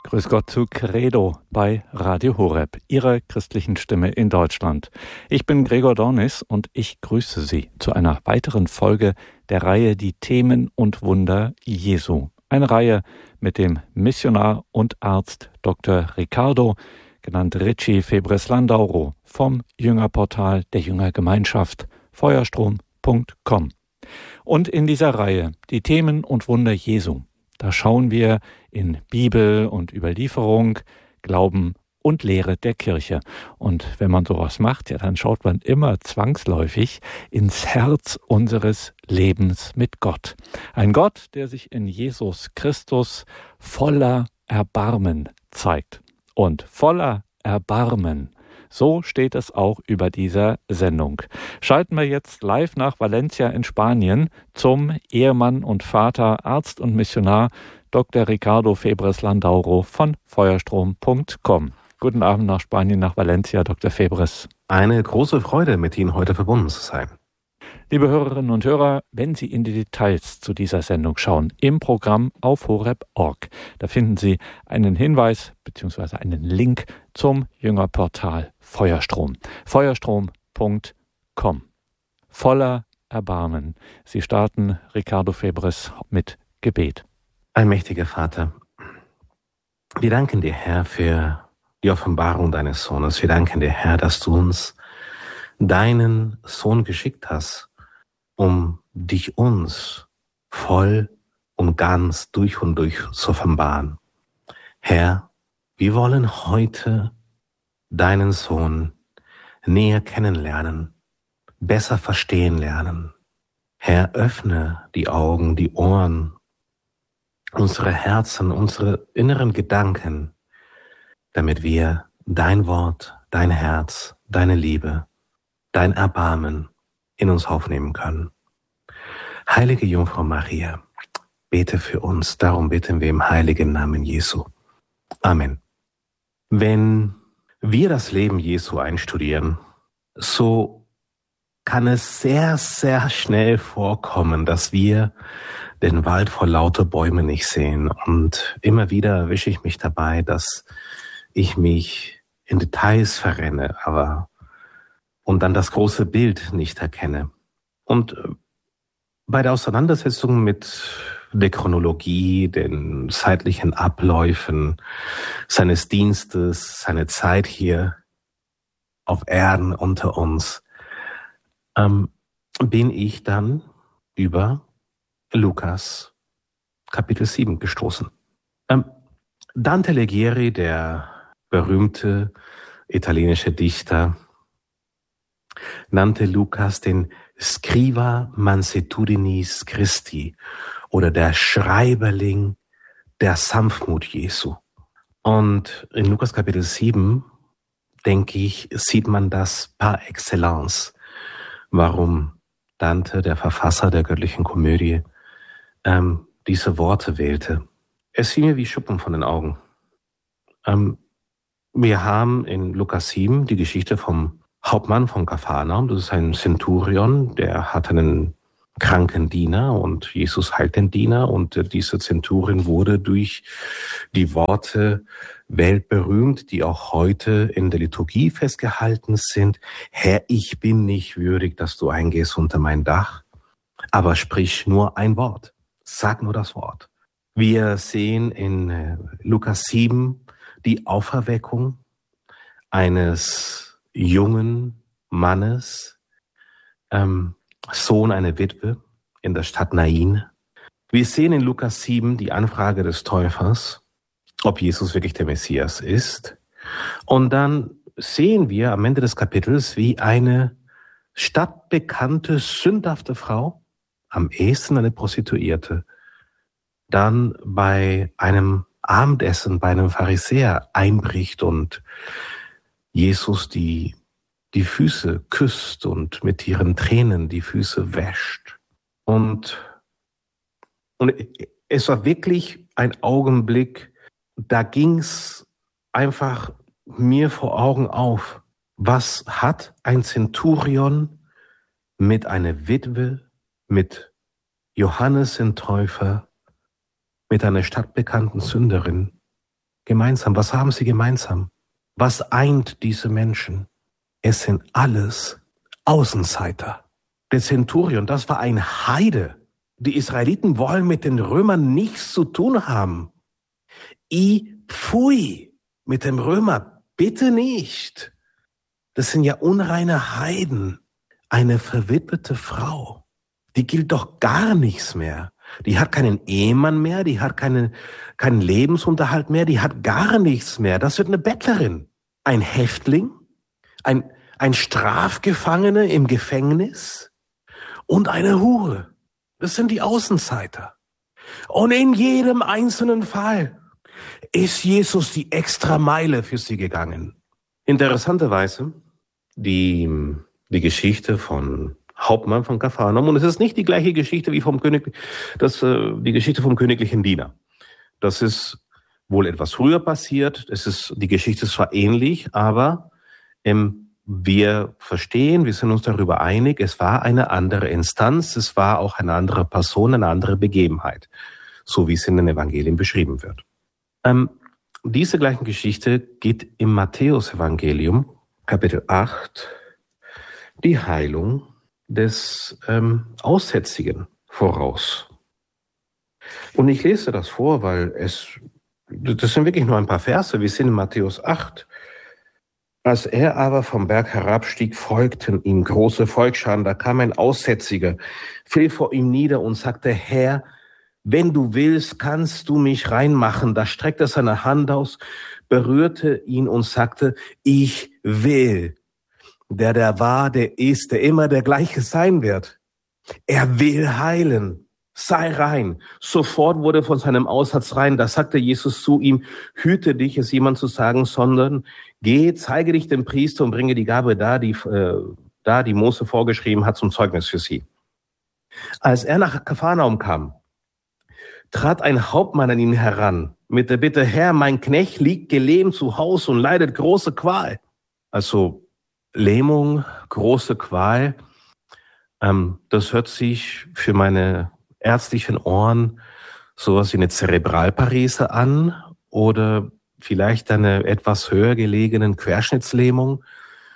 Grüß Gott zu Credo bei Radio Horeb, Ihrer christlichen Stimme in Deutschland. Ich bin Gregor Dornis und ich grüße Sie zu einer weiteren Folge der Reihe Die Themen und Wunder Jesu. Eine Reihe mit dem Missionar und Arzt Dr. Riccardo, genannt Richie Febres-Landauro, vom Jüngerportal der Jüngergemeinschaft feuerstrom.com. Und in dieser Reihe Die Themen und Wunder Jesu, da schauen wir in Bibel und Überlieferung, Glauben und Lehre der Kirche. Und wenn man sowas macht, ja, dann schaut man immer zwangsläufig ins Herz unseres Lebens mit Gott. Ein Gott, der sich in Jesus Christus voller Erbarmen zeigt. Und voller Erbarmen, so steht es auch über dieser Sendung. Schalten wir jetzt live nach Valencia in Spanien zum Ehemann und Vater, Arzt und Missionar Dr. Riccardo Febres-Landauro von feuerstrom.com. Guten Abend nach Spanien, nach Valencia, Dr. Febres. Eine große Freude, mit Ihnen heute verbunden zu sein. Liebe Hörerinnen und Hörer, wenn Sie in die Details zu dieser Sendung schauen, im Programm auf horeb.org, da finden Sie einen Hinweis bzw. einen Link zum Jüngerportal Feuerstrom. Feuerstrom.com. Voller Erbarmen. Sie starten, Riccardo Febres, mit Gebet. Allmächtiger Vater, wir danken dir, Herr, für die Offenbarung deines Sohnes. Wir danken dir, Herr, dass du uns deinen Sohn geschickt hast, um dich uns voll und ganz durch und durch zu offenbaren. Herr, wir wollen heute deinen Sohn näher kennenlernen, besser verstehen lernen. Herr, öffne die Augen, die Ohren, unsere Herzen, unsere inneren Gedanken, damit wir dein Wort, dein Herz, deine Liebe, dein Erbarmen in uns aufnehmen können. Heilige Jungfrau Maria, bete für uns, darum bitten wir im heiligen Namen Jesu. Amen. Wenn wir das Leben Jesu einstudieren, so kann es sehr, sehr schnell vorkommen, dass wir den Wald vor lauter Bäumen nicht sehen. Und immer wieder erwische ich mich dabei, dass ich mich in Details verrenne, und dann das große Bild nicht erkenne. Und bei der Auseinandersetzung mit der Chronologie, den zeitlichen Abläufen seines Dienstes, seine Zeit hier auf Erden unter uns, bin ich dann über Lukas Kapitel 7 gestoßen. Dante Alighieri, der berühmte italienische Dichter, nannte Lukas den Scriva Mansuetudinis Christi oder der Schreiberling der Sanftmut Jesu. Und in Lukas Kapitel 7, denke ich, sieht man das par excellence, warum Dante, der Verfasser der göttlichen Komödie, diese Worte wählte. Es fiel mir wie Schuppen von den Augen. Wir haben in Lukas 7 die Geschichte vom Hauptmann von Kapharnaum. Das ist ein Zenturion, der hat einen kranken Diener und Jesus heilt den Diener. Und dieser Zenturion wurde durch die Worte weltberühmt, die auch heute in der Liturgie festgehalten sind. Herr, ich bin nicht würdig, dass du eingehst unter mein Dach, aber sprich nur ein Wort. Sag nur das Wort. Wir sehen in Lukas 7 die Auferweckung eines jungen Mannes, Sohn einer Witwe in der Stadt Nain. Wir sehen in Lukas 7 die Anfrage des Täufers, ob Jesus wirklich der Messias ist. Und dann sehen wir am Ende des Kapitels, wie eine stadtbekannte, sündhafte Frau, am ehesten eine Prostituierte, dann bei einem Abendessen bei einem Pharisäer einbricht und Jesus die Füße küsst und mit ihren Tränen die Füße wäscht. Und es war wirklich ein Augenblick, da ging's einfach mir vor Augen auf. Was hat ein Zenturion mit einer Witwe, mit Johannes den Täufer, mit einer stadtbekannten Sünderin gemeinsam? Was haben sie gemeinsam? Was eint diese Menschen? Es sind alles Außenseiter. Der Zenturion, das war ein Heide. Die Israeliten wollen mit den Römern nichts zu tun haben. Pfui, mit dem Römer, bitte nicht. Das sind ja unreine Heiden. Eine verwitwete Frau, die gilt doch gar nichts mehr. Die hat keinen Ehemann mehr, die hat keinen Lebensunterhalt mehr, die hat gar nichts mehr. Das wird eine Bettlerin. Ein Häftling, ein Strafgefangene im Gefängnis und eine Hure. Das sind die Außenseiter. Und in jedem einzelnen Fall ist Jesus die Extrameile für sie gegangen. Interessanterweise, die Geschichte von Hauptmann von Kapharnaum, und es ist nicht die gleiche Geschichte wie die Geschichte vom königlichen Diener. Das ist wohl etwas früher passiert. Die Geschichte ist zwar ähnlich, aber wir verstehen, wir sind uns darüber einig, es war eine andere Instanz, es war auch eine andere Person, eine andere Begebenheit, so wie es in den Evangelien beschrieben wird. Diese gleiche Geschichte geht im Matthäus-Evangelium, Kapitel 8, die Heilung des Aussätzigen voraus. Und ich lese das vor, weil das sind wirklich nur ein paar Verse. Wir sind in Matthäus 8. Als er aber vom Berg herabstieg, folgten ihm große Volksscharen. Da kam ein Aussätziger, fiel vor ihm nieder und sagte, Herr, wenn du willst, kannst du mich reinmachen. Da streckte er seine Hand aus, berührte ihn und sagte, ich will. Der war, der ist, der immer der gleiche sein wird. Er will heilen. Sei rein. Sofort wurde von seinem Aussatz rein. Da sagte Jesus zu ihm, hüte dich, es jemand zu sagen, sondern geh, zeige dich dem Priester und bringe die Gabe die Mose vorgeschrieben hat, zum Zeugnis für sie. Als er nach Kapharnaum kam, trat ein Hauptmann an ihn heran mit der Bitte, Herr, mein Knecht liegt gelähmt zu Hause und leidet große Qual. Also Lähmung, große Qual, das hört sich für meine ärztlichen Ohren sowas wie eine Zerebralparese an oder vielleicht eine etwas höher gelegenen Querschnittslähmung,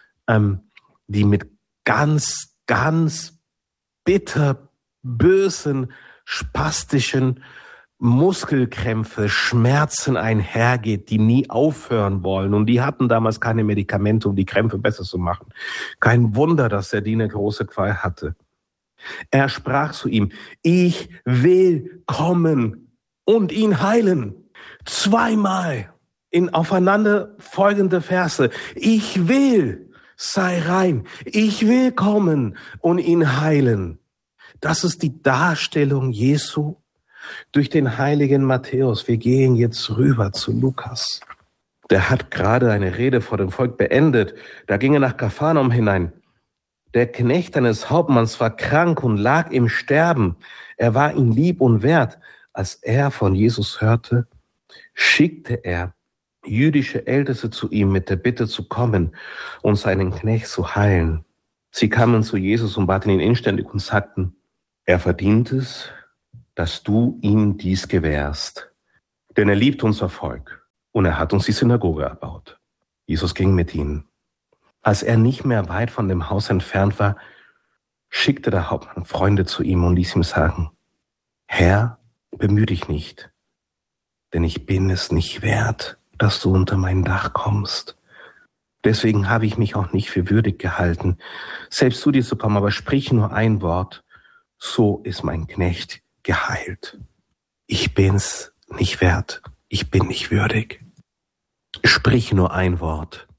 die mit ganz, ganz bitter, bösen, spastischen Muskelkrämpfe, Schmerzen einhergeht, die nie aufhören wollen. Und die hatten damals keine Medikamente, um die Krämpfe besser zu machen. Kein Wunder, dass der Diener große Qual hatte. Er sprach zu ihm, ich will kommen und ihn heilen. Zweimal in aufeinander folgende Verse. Ich will, sei rein. Ich will kommen und ihn heilen. Das ist die Darstellung Jesu durch den heiligen Matthäus. Wir gehen jetzt rüber zu Lukas. Der hat gerade eine Rede vor dem Volk beendet. Da ging er nach Kapharnaum hinein. Der Knecht eines Hauptmanns war krank und lag im Sterben. Er war ihm lieb und wert. Als er von Jesus hörte, schickte er jüdische Älteste zu ihm mit der Bitte zu kommen und seinen Knecht zu heilen. Sie kamen zu Jesus und baten ihn inständig und sagten, er verdient es, dass du ihm dies gewährst. Denn er liebt unser Volk und er hat uns die Synagoge erbaut. Jesus ging mit ihnen. Als er nicht mehr weit von dem Haus entfernt war, schickte der Hauptmann Freunde zu ihm und ließ ihm sagen, Herr, bemühe dich nicht, denn ich bin es nicht wert, dass du unter mein Dach kommst. Deswegen habe ich mich auch nicht für würdig gehalten, selbst zu dir zu kommen, aber sprich nur ein Wort, so ist mein Knecht geheilt. Ich bin's nicht wert, ich bin nicht würdig. Sprich nur ein Wort,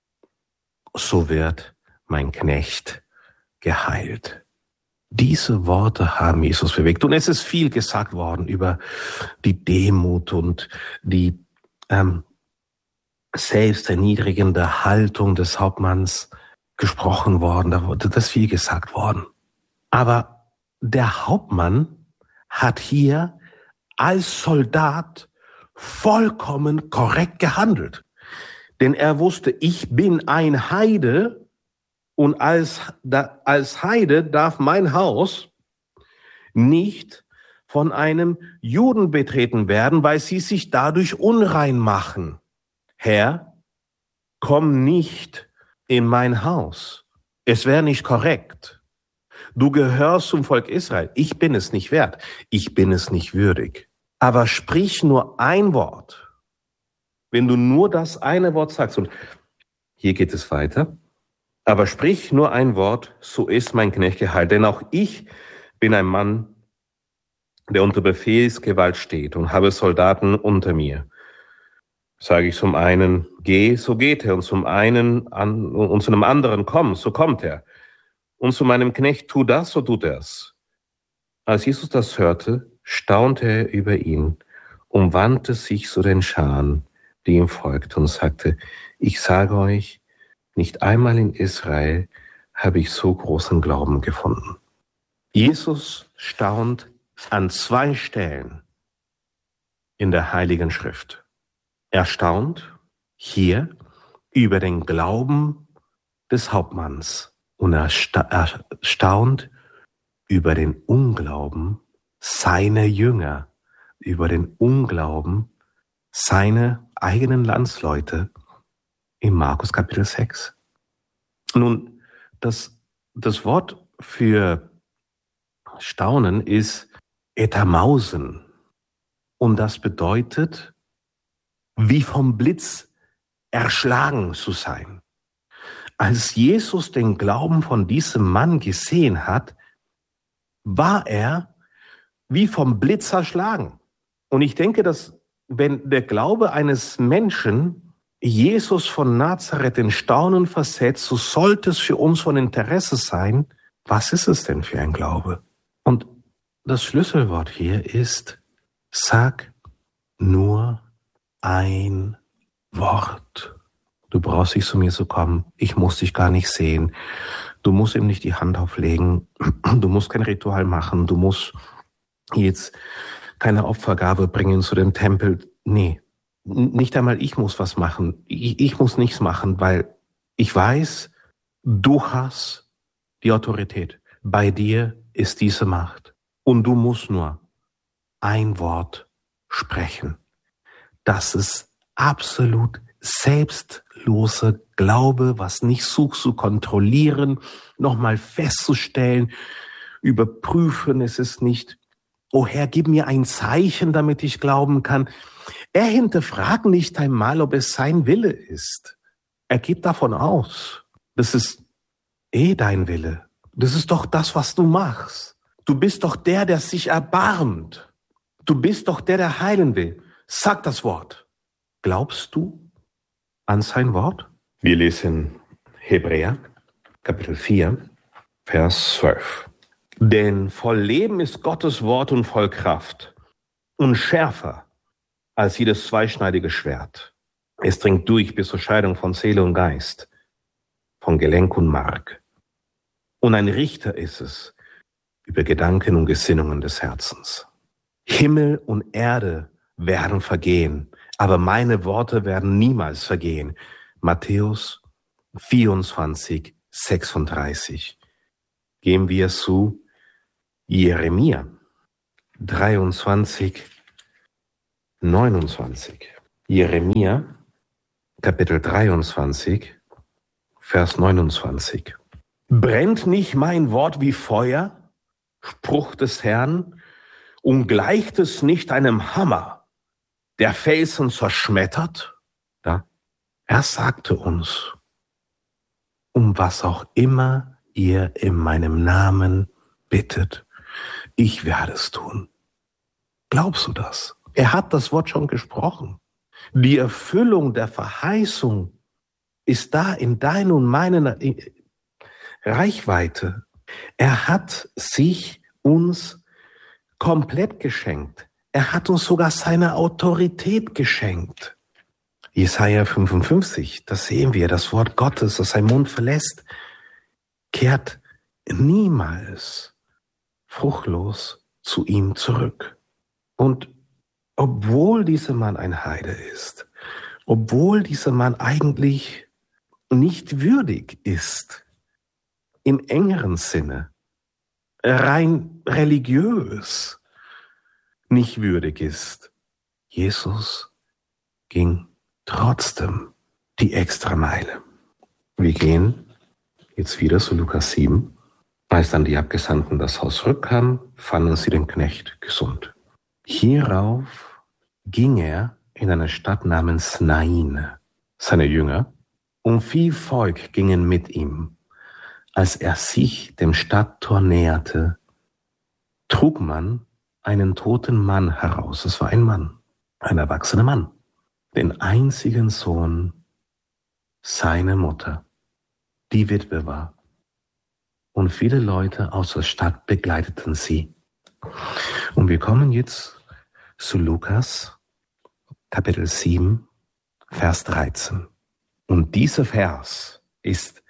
so wird mein Knecht geheilt. Diese Worte haben Jesus bewegt. Und es ist viel gesagt worden über die Demut und die selbsterniedrigende Haltung des Hauptmanns gesprochen worden. Das ist viel gesagt worden. Aber der Hauptmann hat hier als Soldat vollkommen korrekt gehandelt. Denn er wusste, ich bin ein Heide und als Heide darf mein Haus nicht von einem Juden betreten werden, weil sie sich dadurch unrein machen. Herr, komm nicht in mein Haus. Es wäre nicht korrekt. Du gehörst zum Volk Israel. Ich bin es nicht wert. Ich bin es nicht würdig. Aber sprich nur ein Wort. Wenn du nur das eine Wort sagst, und hier geht es weiter, aber sprich nur ein Wort, so ist mein Knecht geheilt. Denn auch ich bin ein Mann, der unter Befehlsgewalt steht und habe Soldaten unter mir. Sage ich zum einen, geh, so geht er, und zum einem anderen, komm, so kommt er. Und zu meinem Knecht, tu das, so tut er's. Als Jesus das hörte, staunte er über ihn und wandte sich zu den Scharen, die ihm folgten, und sagte, ich sage euch, nicht einmal in Israel habe ich so großen Glauben gefunden. Jesus staunt an 2 Stellen in der Heiligen Schrift. Er staunt hier über den Glauben des Hauptmanns und er staunt über den Unglauben seiner Jünger, über den Unglauben seiner eigenen Landsleute in Markus Kapitel 6. Nun, das Wort für Staunen ist Etamausen. Und das bedeutet, wie vom Blitz erschlagen zu sein. Als Jesus den Glauben von diesem Mann gesehen hat, war er wie vom Blitz erschlagen. Und ich denke, dass wenn der Glaube eines Menschen Jesus von Nazareth in Staunen versetzt, so sollte es für uns von Interesse sein, was ist es denn für ein Glaube? Und das Schlüsselwort hier ist, sag nur ein Wort. Du brauchst nicht zu mir zu kommen. Ich muss dich gar nicht sehen. Du musst ihm nicht die Hand auflegen. Du musst kein Ritual machen. Du musst jetzt keine Opfergabe bringen zu dem Tempel. Nee, nicht einmal ich muss was machen. Ich muss nichts machen, weil ich weiß, du hast die Autorität. Bei dir ist diese Macht. Und du musst nur ein Wort sprechen. Das ist absolut selbstlose Glaube, was nicht sucht zu kontrollieren, nochmal festzustellen, überprüfen. Es ist nicht, oh Herr, gib mir ein Zeichen, damit ich glauben kann. Er hinterfragt nicht einmal, ob es sein Wille ist. Er geht davon aus, das ist dein Wille. Das ist doch das, was du machst. Du bist doch der sich erbarmt. Du bist doch der heilen will. Sag das Wort. Glaubst du an sein Wort? Wir lesen Hebräer, Kapitel 4, Vers 12. Denn voll Leben ist Gottes Wort und voll Kraft und schärfer als jedes zweischneidige Schwert. Es dringt durch bis zur Scheidung von Seele und Geist, von Gelenk und Mark. Und ein Richter ist es über Gedanken und Gesinnungen des Herzens. Himmel und Erde werden vergehen, aber meine Worte werden niemals vergehen. Matthäus 24, 36. Gehen wir zu Jeremia 23, 29. Jeremia, Kapitel 23, Vers 29. Brennt nicht mein Wort wie Feuer, Spruch des Herrn, und gleicht es nicht einem Hammer, der Felsen zerschmettert? Ja? Er sagte uns, um was auch immer ihr in meinem Namen bittet, ich werde es tun. Glaubst du das? Er hat das Wort schon gesprochen. Die Erfüllung der Verheißung ist da in deiner und meiner Reichweite. Er hat sich uns komplett geschenkt. Er hat uns sogar seine Autorität geschenkt. Jesaja 55, das sehen wir, das Wort Gottes, das sein Mund verlässt, kehrt niemals fruchtlos zu ihm zurück. Und obwohl dieser Mann ein Heide ist, obwohl dieser Mann eigentlich nicht würdig ist, im engeren Sinne, rein religiös, nicht würdig ist. Jesus ging trotzdem die Extrameile. Wir gehen jetzt wieder zu Lukas 7. Als dann die Abgesandten das Haus rückkamen, fanden sie den Knecht gesund. Hierauf ging er in eine Stadt namens Nain. Seine Jünger und viel Volk gingen mit ihm. Als er sich dem Stadttor näherte, trug man einen toten Mann heraus. Es war ein Mann, ein erwachsener Mann, den einzigen Sohn seiner Mutter, die Witwe war. Und viele Leute aus der Stadt begleiteten sie. Und wir kommen jetzt zu Lukas, Kapitel 7, Vers 13. Und dieser Vers ist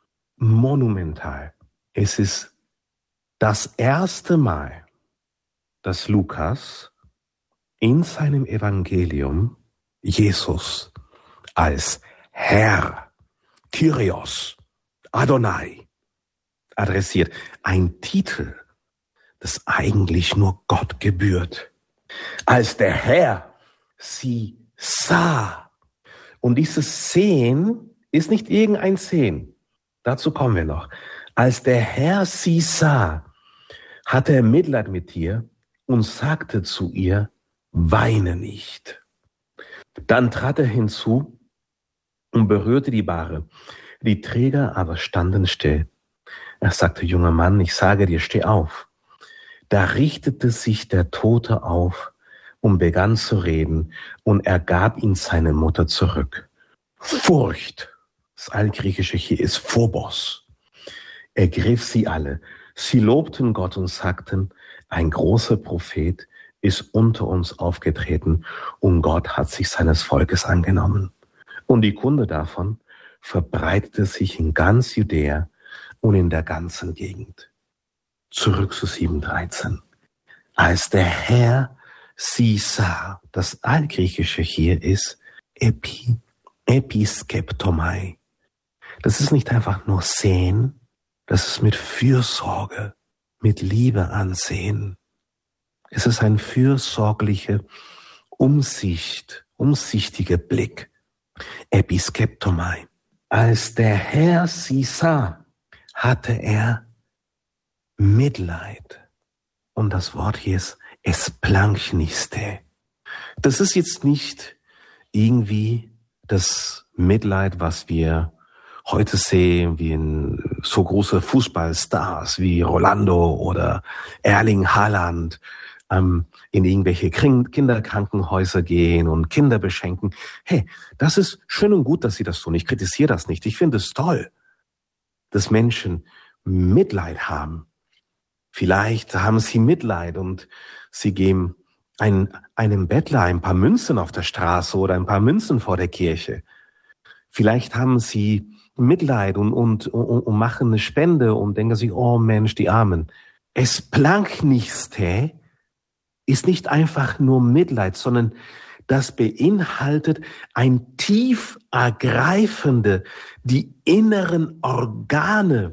monumental. Es ist das erste Mal, dass Lukas in seinem Evangelium Jesus als Herr, Kyrios, Adonai adressiert. Ein Titel, das eigentlich nur Gott gebührt. Als der Herr sie sah. Und dieses Sehen ist nicht irgendein Sehen. Dazu kommen wir noch. Als der Herr sie sah, hatte er Mitleid mit ihr und sagte zu ihr, weine nicht. Dann trat er hinzu und berührte die Bahre. Die Träger aber standen still. Er sagte, junger Mann, ich sage dir, steh auf. Da richtete sich der Tote auf und begann zu reden, und er gab ihn seine Mutter zurück. Furcht, das Altgriechische hier ist Phobos, ergriff sie alle. Sie lobten Gott und sagten, ein großer Prophet ist unter uns aufgetreten und Gott hat sich seines Volkes angenommen. Und die Kunde davon verbreitete sich in ganz Judäa und in der ganzen Gegend. Zurück zu 7,13. Als der Herr sie sah, das Altgriechische hier ist Episkeptomai. Das ist nicht einfach nur sehen, das ist mit Fürsorge, mit Liebe ansehen. Es ist ein fürsorglicher, umsichtiger Blick. Episkeptomai. Als der Herr sie sah, hatte er Mitleid. Und das Wort hier ist esplanchniste. Das ist jetzt nicht irgendwie das Mitleid, was wir heute sehen, wie in so große Fußballstars wie Rolando oder Erling Haaland in irgendwelche Kinderkrankenhäuser gehen und Kinder beschenken. Hey, das ist schön und gut, dass sie das tun. Ich kritisiere das nicht. Ich finde es toll, dass Menschen Mitleid haben. Vielleicht haben sie Mitleid und sie geben einem Bettler ein paar Münzen auf der Straße oder ein paar Münzen vor der Kirche. Vielleicht haben sie Mitleid und machen eine Spende und denken sich, oh Mensch, die Armen. Esplanchniste ist nicht einfach nur Mitleid, sondern das beinhaltet ein tief ergreifende, die inneren Organe,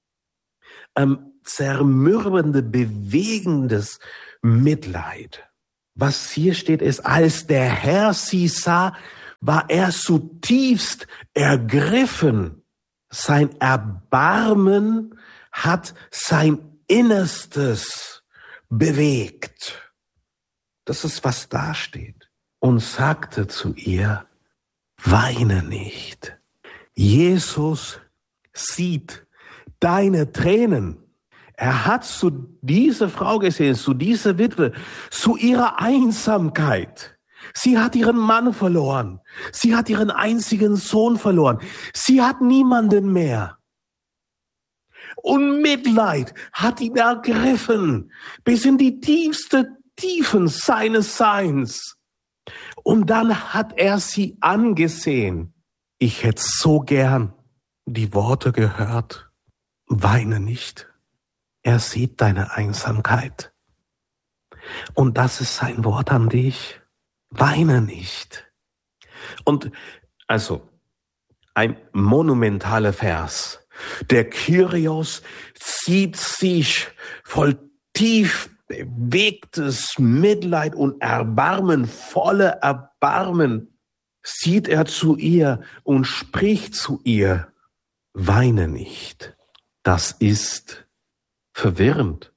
zermürbende, bewegendes Mitleid. Was hier steht, ist, als der Herr sie sah, war er zutiefst ergriffen. Sein Erbarmen hat sein Innerstes bewegt. Das ist, was da steht. Und sagte zu ihr, weine nicht. Jesus sieht deine Tränen. Er hat zu dieser Frau gesehen, zu dieser Witwe, zu ihrer Einsamkeit. Sie hat ihren Mann verloren. Sie hat ihren einzigen Sohn verloren. Sie hat niemanden mehr. Und Mitleid hat ihn ergriffen, bis in die tiefste Tiefen seines Seins. Und dann hat er sie angesehen. Ich hätte so gern die Worte gehört. Weine nicht. Er sieht deine Einsamkeit. Und das ist sein Wort an dich. Weine nicht. Und also ein monumentaler Vers. Der Kyrios zieht sich voll tief bewegtes Mitleid und Erbarmen, volle Erbarmen, sieht er zu ihr und spricht zu ihr, weine nicht. Das ist verwirrend.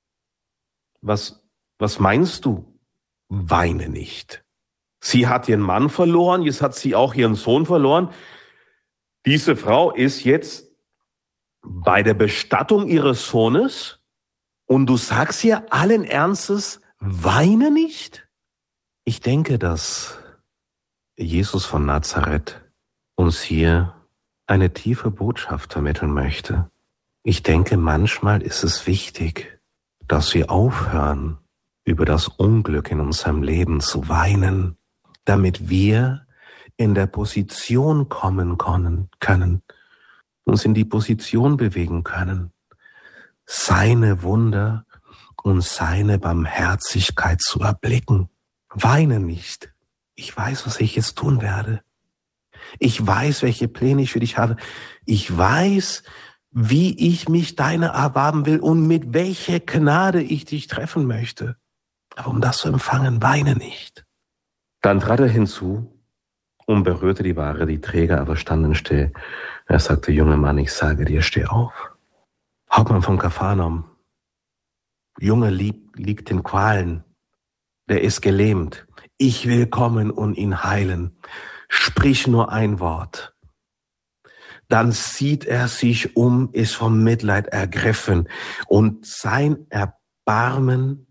Was meinst du? Weine nicht. Sie hat ihren Mann verloren, jetzt hat sie auch ihren Sohn verloren. Diese Frau ist jetzt bei der Bestattung ihres Sohnes und du sagst ihr allen Ernstes, weine nicht? Ich denke, dass Jesus von Nazareth uns hier eine tiefe Botschaft vermitteln möchte. Ich denke, manchmal ist es wichtig, dass wir aufhören, über das Unglück in unserem Leben zu weinen, damit wir in der Position kommen können, uns in die Position bewegen können, seine Wunder und seine Barmherzigkeit zu erblicken. Weine nicht. Ich weiß, was ich jetzt tun werde. Ich weiß, welche Pläne ich für dich habe. Ich weiß, wie ich mich deiner erwarben will und mit welcher Gnade ich dich treffen möchte. Aber um das zu empfangen, weine nicht. Dann trat er hinzu und berührte die Ware, die Träger aber standen still. Er sagte, junger Mann, ich sage dir, steh auf. Hauptmann von Kapharnaum, Junge liegt in Qualen, der ist gelähmt. Ich will kommen und ihn heilen. Sprich nur ein Wort. Dann sieht er sich um, ist vom Mitleid ergriffen und sein Erbarmen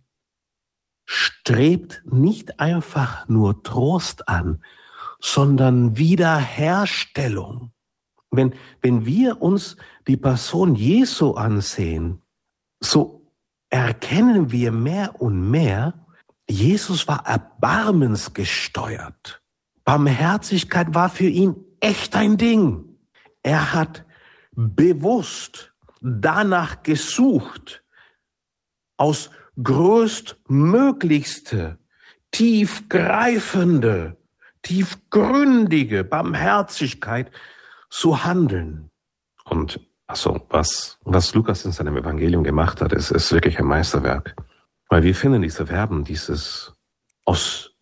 strebt nicht einfach nur Trost an, sondern Wiederherstellung. Wenn wir uns die Person Jesu ansehen, so erkennen wir mehr und mehr, Jesus war erbarmensgesteuert. Barmherzigkeit war für ihn echt ein Ding. Er hat bewusst danach gesucht, aus größtmöglichste, tiefgreifende, tiefgründige Barmherzigkeit zu handeln. Und was Lukas in seinem Evangelium gemacht hat, ist wirklich ein Meisterwerk. Weil wir finden diese Verben, sich aus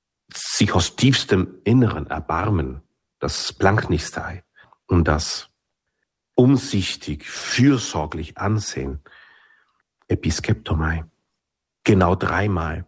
tiefstem Inneren erbarmen, das Blanknichtei und das umsichtig, fürsorglich ansehen, Episkeptomai, genau 3-mal.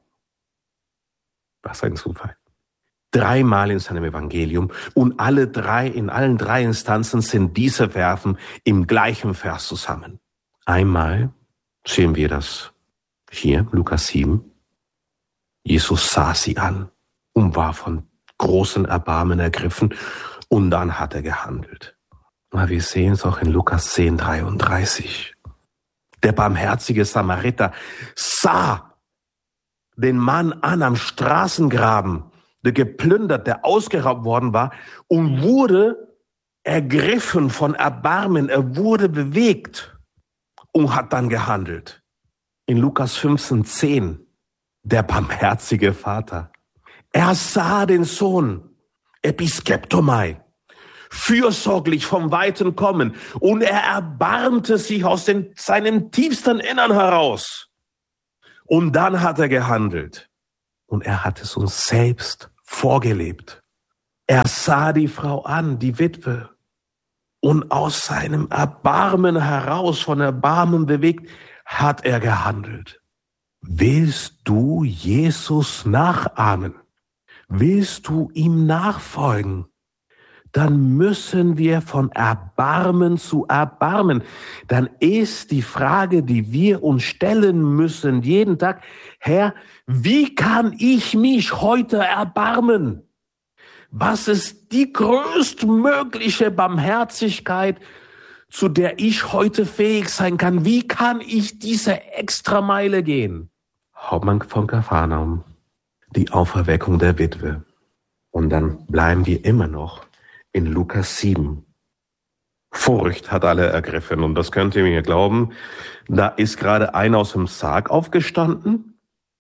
Was ein Zufall. 3-mal in seinem Evangelium und in allen 3 Instanzen sind diese Verben im gleichen Vers zusammen. Einmal sehen wir das hier, Lukas 7. Jesus sah sie an und war von großem Erbarmen ergriffen und dann hat er gehandelt. Aber wir sehen es auch in Lukas 10,33. Der barmherzige Samariter sah den Mann an am Straßengraben, der geplündert, der ausgeraubt worden war und wurde ergriffen von Erbarmen. Er wurde bewegt und hat dann gehandelt. In Lukas 15,10, der barmherzige Vater. Er sah den Sohn, Episkeptomai, fürsorglich vom Weiten kommen und er erbarmte sich aus seinem tiefsten Innern heraus. Und dann hat er gehandelt und er hat es uns selbst vorgelebt. Er sah die Frau an, die Witwe, und aus seinem Erbarmen heraus, von Erbarmen bewegt, hat er gehandelt. Willst du Jesus nachahmen? Willst du ihm nachfolgen? Dann müssen wir von Erbarmen zu Erbarmen. Dann ist die Frage, die wir uns stellen müssen jeden Tag, Herr, wie kann ich mich heute erbarmen? Was ist die größtmögliche Barmherzigkeit, zu der ich heute fähig sein kann? Wie kann ich diese Extrameile gehen? Hauptmann von Kapharnaum, die Auferweckung der Witwe. Und dann bleiben wir immer noch in Lukas 7. Furcht hat alle ergriffen und das könnt ihr mir glauben. Da ist gerade einer aus dem Sarg aufgestanden.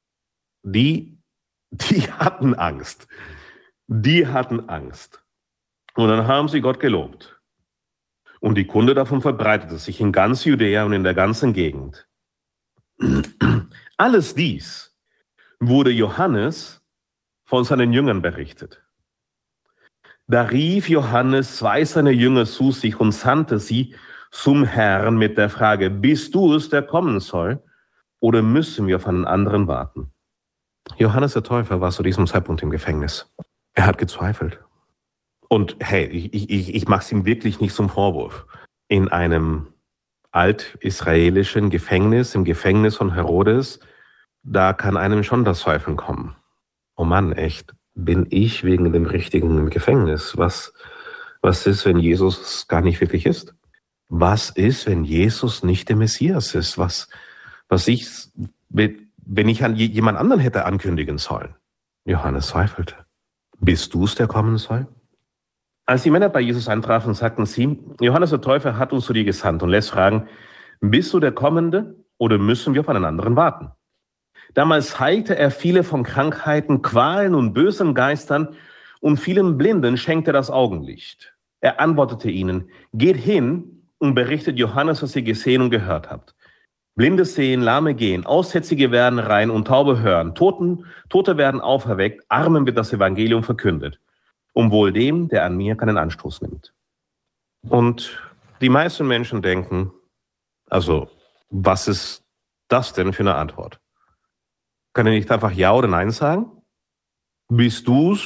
Die hatten Angst. Die hatten Angst. Und dann haben sie Gott gelobt. Und die Kunde davon verbreitete sich in ganz Judäa und in der ganzen Gegend. Alles dies wurde Johannes von seinen Jüngern berichtet. Da rief Johannes 2 seiner Jünger zu sich und sandte sie zum Herrn mit der Frage, bist du es, der kommen soll, oder müssen wir auf einen anderen warten? Johannes der Täufer war zu diesem Zeitpunkt im Gefängnis. Er hat gezweifelt. Und hey, ich mache es ihm wirklich nicht zum Vorwurf. In einem altisraelischen Gefängnis, im Gefängnis von Herodes, da kann einem schon das Zweifeln kommen. Oh Mann, echt, bin ich wegen dem Richtigen im Gefängnis? Was ist, wenn Jesus gar nicht wirklich ist? Was ist, wenn Jesus nicht der Messias ist? Wenn ich an jemand anderen hätte ankündigen sollen? Johannes zweifelte. Bist du es, der kommen soll? Als die Männer bei Jesus eintrafen, sagten sie, Johannes der Täufer hat uns zu dir gesandt und lässt fragen, bist du der Kommende oder müssen wir auf einen anderen warten? Damals heilte er viele von Krankheiten, Qualen und bösen Geistern und vielen Blinden schenkte das Augenlicht. Er antwortete ihnen, geht hin und berichtet Johannes, was ihr gesehen und gehört habt. Blinde sehen, Lahme gehen, Aussätzige werden rein und Taube hören, Tote werden auferweckt, Armen wird das Evangelium verkündet. Und wohl dem, der an mir keinen Anstoß nimmt. Und die meisten Menschen denken, also, was ist das denn für eine Antwort? Kann er nicht einfach Ja oder Nein sagen? Bist du's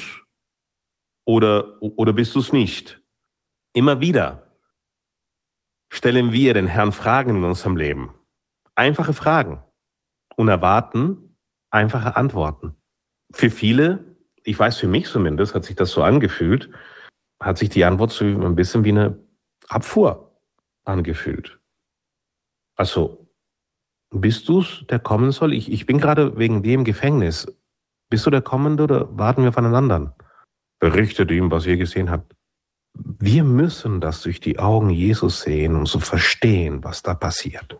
oder bist du's nicht? Immer wieder stellen wir den Herrn Fragen in unserem Leben. Einfache Fragen und erwarten einfache Antworten. Für viele, ich weiß für mich zumindest, hat sich das so angefühlt, hat sich die Antwort so ein bisschen wie eine Abfuhr angefühlt. Also, bist du's, der kommen soll? Ich bin gerade wegen dem im Gefängnis. Bist du der Kommende oder warten wir auf einen anderen? Berichtet ihm, was ihr gesehen habt. Wir müssen das durch die Augen Jesus sehen und so verstehen, was da passiert.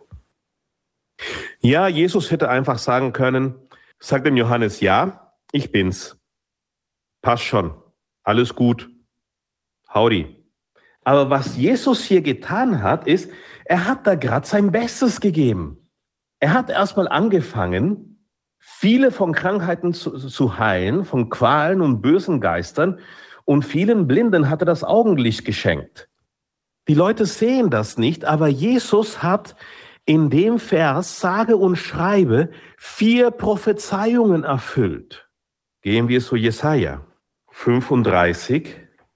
Ja, Jesus hätte einfach sagen können, sagt dem Johannes, ja, ich bin's. Passt schon. Alles gut. Howdy. Aber was Jesus hier getan hat, ist, er hat da gerade sein Bestes gegeben. Er hat erstmal angefangen, viele von Krankheiten zu heilen, von Qualen und bösen Geistern, und vielen Blinden hat er das Augenlicht geschenkt. Die Leute sehen das nicht, aber Jesus hat in dem Vers, sage und schreibe, 4 Prophezeiungen erfüllt. Gehen wir zu Jesaja 35,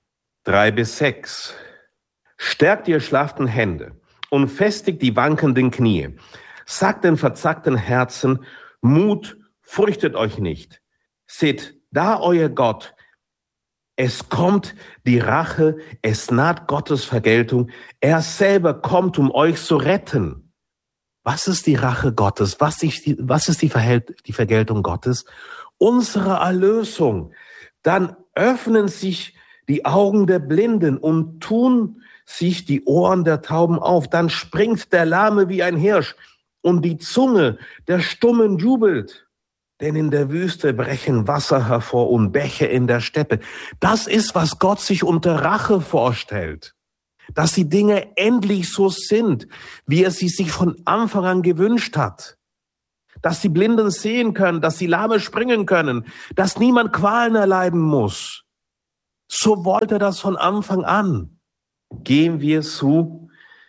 3-6. Stärkt die erschlafften Hände und festigt die wankenden Knie. Sagt den verzagten Herzen, Mut, fürchtet euch nicht. Seht, da euer Gott, es kommt die Rache, es naht Gottes Vergeltung. Er selber kommt, um euch zu retten. Was ist die Rache Gottes? Was ist die Vergeltung Gottes? Unsere Erlösung. Dann öffnen sich die Augen der Blinden und tun sich die Ohren der Tauben auf. Dann springt der Lahme wie ein Hirsch und die Zunge der Stummen jubelt. Denn in der Wüste brechen Wasser hervor und Bäche in der Steppe. Das ist, was Gott sich unter Rache vorstellt. Dass die Dinge endlich so sind, wie er sie sich von Anfang an gewünscht hat. Dass die Blinden sehen können, dass die Lahme springen können, dass niemand Qualen erleiden muss. So wollte er das von Anfang an. Gehen wir zu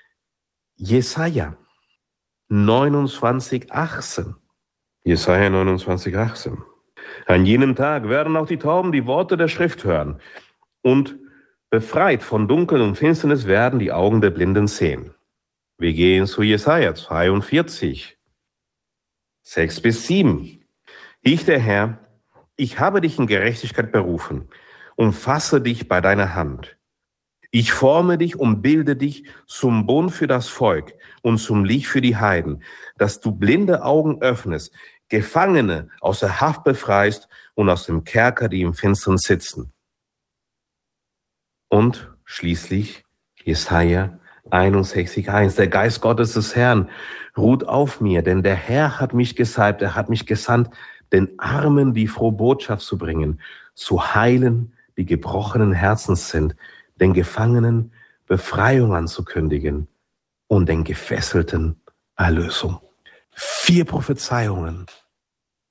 Jesaja 29,18. Jesaja 29,18. An jenem Tag werden auch die Tauben die Worte der Schrift hören und befreit von Dunkel und Finsternis werden die Augen der Blinden sehen. Wir gehen zu Jesaja 42, 6-7. Ich, der Herr, ich habe dich in Gerechtigkeit berufen und fasse dich bei deiner Hand. Ich forme dich und bilde dich zum Bund für das Volk und zum Licht für die Heiden, dass du blinde Augen öffnest, Gefangene aus der Haft befreist und aus dem Kerker, die im Finstern sitzen. Und schließlich Jesaja 61,1. Der Geist Gottes des Herrn ruht auf mir, denn der Herr hat mich gesalbt, er hat mich gesandt, den Armen die frohe Botschaft zu bringen, zu heilen, die gebrochenen Herzens sind, den Gefangenen Befreiung anzukündigen und den Gefesselten Erlösung. 4 Prophezeiungen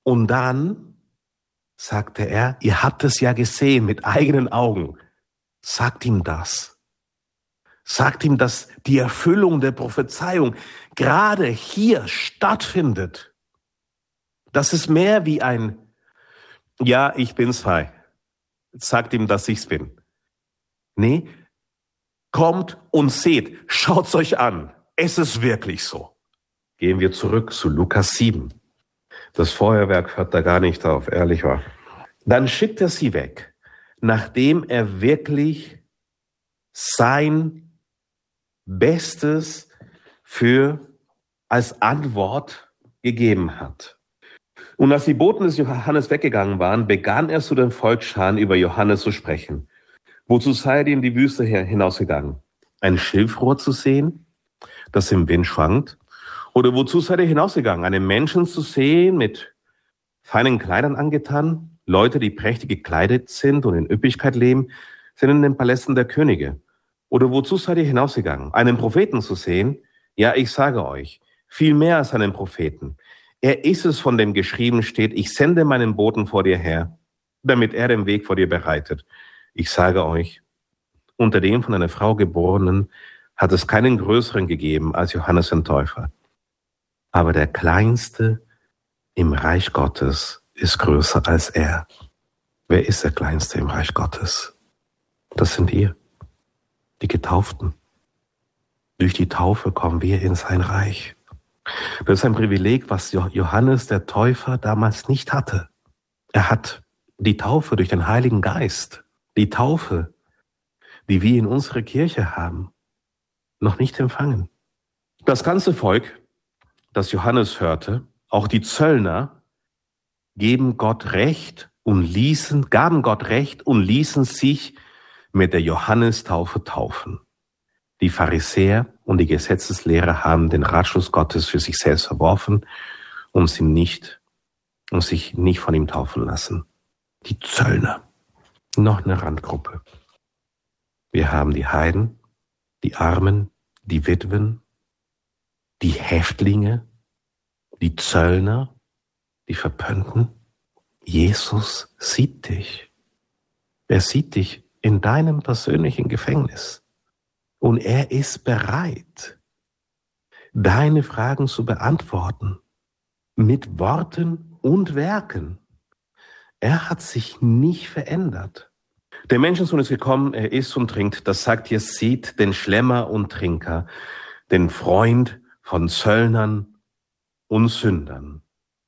Und dann sagte er, ihr habt es ja gesehen mit eigenen Augen. Sagt ihm das. Sagt ihm, dass die Erfüllung der Prophezeiung gerade hier stattfindet. Das ist mehr wie ein, ja, ich bin's frei. Sagt ihm, dass ich's bin. Nee, kommt und seht, schaut's euch an. Es ist wirklich so. Gehen wir zurück zu Lukas 7. Das Feuerwerk hört da gar nicht auf, ehrlich wahr. Dann schickt er sie weg, nachdem er wirklich sein Bestes als Antwort gegeben hat. Und als die Boten des Johannes weggegangen waren, begann er zu den Volksscharen über Johannes zu sprechen. Wozu seid ihr in die Wüste hinausgegangen? Ein Schilfrohr zu sehen, das im Wind schwankt? Oder wozu seid ihr hinausgegangen? Einen Menschen zu sehen, mit feinen Kleidern angetan? Leute, die prächtig gekleidet sind und in Üppigkeit leben, sind in den Palästen der Könige. Oder wozu seid ihr hinausgegangen? Einen Propheten zu sehen? Ja, ich sage euch, viel mehr als einen Propheten. Er ist es, von dem geschrieben steht, ich sende meinen Boten vor dir her, damit er den Weg vor dir bereitet. Ich sage euch, unter dem von einer Frau Geborenen hat es keinen größeren gegeben als Johannes den Täufer. Aber der Kleinste im Reich Gottes ist größer als er. Wer ist der Kleinste im Reich Gottes? Das sind ihr, die Getauften. Durch die Taufe kommen wir in sein Reich. Das ist ein Privileg, was Johannes der Täufer damals nicht hatte. Er hat die Taufe durch den Heiligen Geist, die Taufe, die wir in unserer Kirche haben, noch nicht empfangen. Das ganze Volk, das Johannes hörte, auch die Zöllner, gaben Gott Recht und ließen sich mit der Johannestaufe taufen. Die Pharisäer und die Gesetzeslehrer haben den Ratschluss Gottes für sich selbst verworfen und sich nicht von ihm taufen lassen. Die Zöllner, noch eine Randgruppe. Wir haben die Heiden, die Armen, die Witwen, die Häftlinge, die Zöllner, die Verpönnten. Jesus sieht dich. Er sieht dich in deinem persönlichen Gefängnis. Und er ist bereit, deine Fragen zu beantworten mit Worten und Werken. Er hat sich nicht verändert. Der Menschensohn ist gekommen, er isst und trinkt. Das sagt ihr, seht den Schlemmer und Trinker, den Freund von Zöllnern und Sündern.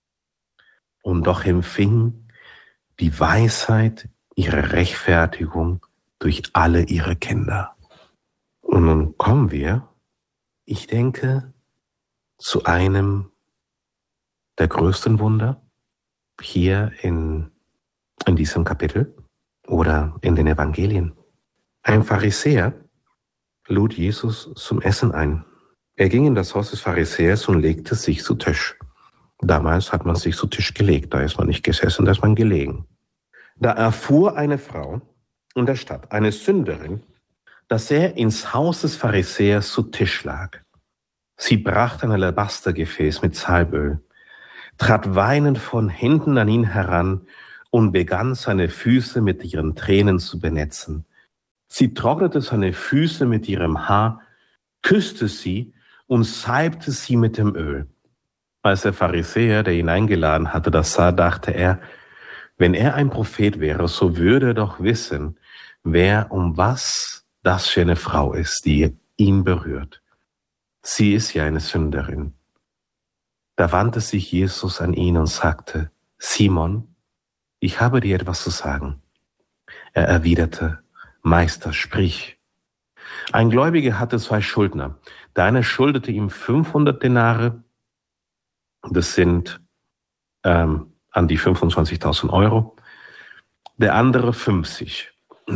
Und doch empfing die Weisheit ihre Rechtfertigung durch alle ihre Kinder. Und nun kommen wir, ich denke, zu einem der größten Wunder hier in diesem Kapitel oder in den Evangelien. Ein Pharisäer lud Jesus zum Essen ein. Er ging in das Haus des Pharisäers und legte sich zu Tisch. Damals hat man sich zu Tisch gelegt, da ist man nicht gesessen, da ist man gelegen. Da erfuhr eine Frau in der Stadt, eine Sünderin, dass er ins Haus des Pharisäers zu Tisch lag. Sie brachte ein Alabastergefäß mit Salböl, trat weinend von hinten an ihn heran und begann seine Füße mit ihren Tränen zu benetzen. Sie trocknete seine Füße mit ihrem Haar, küsste sie und salbte sie mit dem Öl. Als der Pharisäer, der ihn eingeladen hatte, das sah, dachte er, wenn er ein Prophet wäre, so würde er doch wissen, wer und was das für eine Frau ist, die ihn berührt. Sie ist ja eine Sünderin. Da wandte sich Jesus an ihn und sagte, Simon, ich habe dir etwas zu sagen. Er erwiderte, Meister, sprich. Ein Gläubiger hatte 2 Schuldner. Der eine schuldete ihm 500 Denare, das sind an die 25.000 Euro. Der andere 50.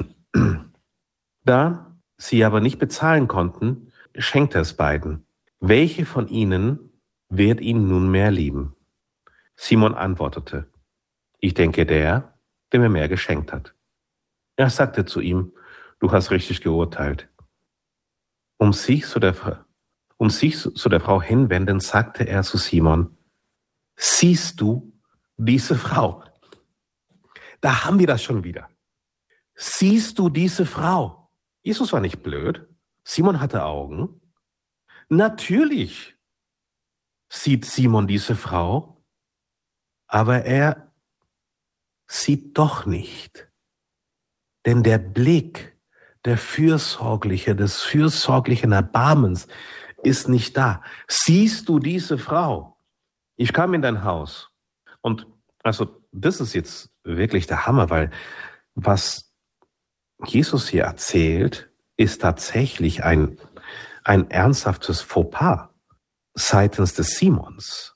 Da sie aber nicht bezahlen konnten, schenkte er es beiden. Welche von ihnen wird ihn nunmehr lieben? Simon antwortete, ich denke der mir mehr geschenkt hat. Er sagte zu ihm, du hast richtig geurteilt. Um sich zu der Frau hinwendend, sagte er zu Simon, siehst du, diese Frau? Da haben wir das schon wieder. Siehst du diese Frau? Jesus war nicht blöd. Simon hatte Augen. Natürlich sieht Simon diese Frau, aber er sieht doch nicht. Denn der Blick des fürsorglichen Erbarmens ist nicht da. Siehst du diese Frau? Ich kam in dein Haus und also das ist jetzt wirklich der Hammer, weil was Jesus hier erzählt, ist tatsächlich ein ernsthaftes Fauxpas seitens des Simons.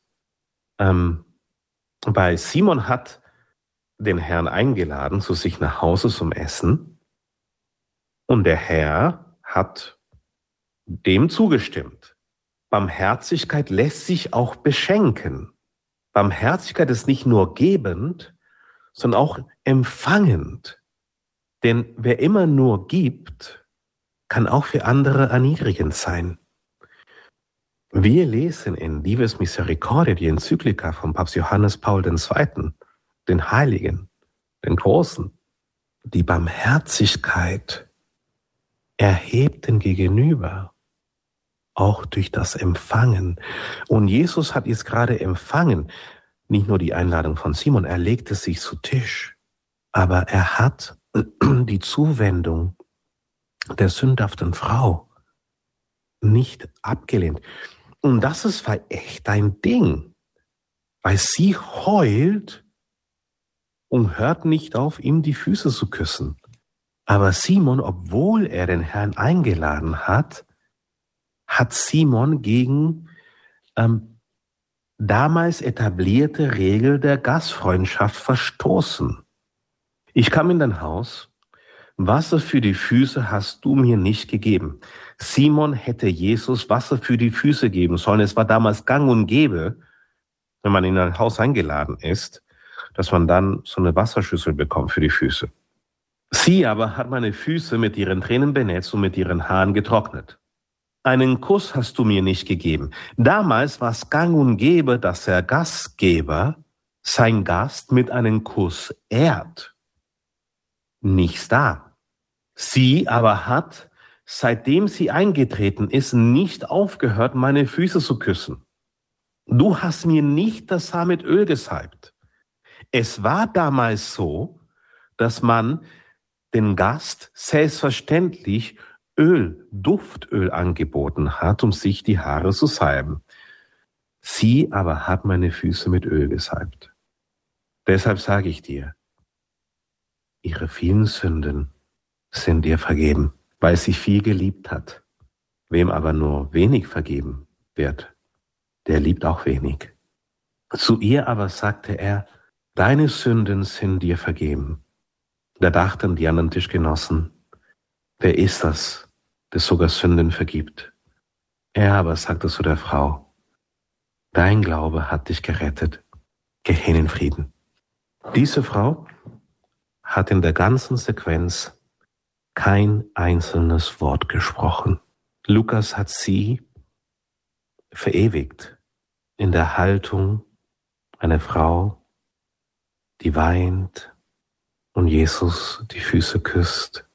Weil Simon hat den Herrn eingeladen zu sich nach Hause zum Essen und der Herr hat dem zugestimmt. Barmherzigkeit lässt sich auch beschenken. Barmherzigkeit ist nicht nur gebend, sondern auch empfangend. Denn wer immer nur gibt, kann auch für andere erniedrigend sein. Wir lesen in Dives Misericordiae, die Enzyklika von Papst Johannes Paul II., den Heiligen, den Großen, die Barmherzigkeit erhebt den Gegenüber, auch durch das Empfangen. Und Jesus hat jetzt gerade empfangen, nicht nur die Einladung von Simon, er legte sich zu Tisch, aber er hat die Zuwendung der sündhaften Frau nicht abgelehnt. Und das war echt ein Ding, weil sie heult und hört nicht auf, ihm die Füße zu küssen. Aber Simon, obwohl er den Herrn eingeladen hat, hat Simon gegen damals etablierte Regel der Gastfreundschaft verstoßen. Ich kam in dein Haus, Wasser für die Füße hast du mir nicht gegeben. Simon hätte Jesus Wasser für die Füße geben sollen. Es war damals gang und gäbe, wenn man in ein Haus eingeladen ist, dass man dann so eine Wasserschüssel bekommt für die Füße. Sie aber hat meine Füße mit ihren Tränen benetzt und mit ihren Haaren getrocknet. Einen Kuss hast du mir nicht gegeben. Damals war es gang und gäbe, dass der Gastgeber sein Gast mit einem Kuss ehrt. Nichts da. Sie aber hat, seitdem sie eingetreten ist, nicht aufgehört, meine Füße zu küssen. Du hast mir nicht das Haar mit Öl gesalbt. Es war damals so, dass man den Gast selbstverständlich Duftöl angeboten hat, um sich die Haare zu salben. Sie aber hat meine Füße mit Öl gesalbt. Deshalb sage ich dir, ihre vielen Sünden sind dir vergeben, weil sie viel geliebt hat. Wem aber nur wenig vergeben wird, der liebt auch wenig. Zu ihr aber sagte er, deine Sünden sind dir vergeben. Da dachten die anderen Tischgenossen, wer ist das, der sogar Sünden vergibt? Er aber sagte zu der Frau, dein Glaube hat dich gerettet. Geh hin in Frieden. Diese Frau hat in der ganzen Sequenz kein einzelnes Wort gesprochen. Lukas hat sie verewigt in der Haltung einer Frau, die weint und Jesus die Füße küsst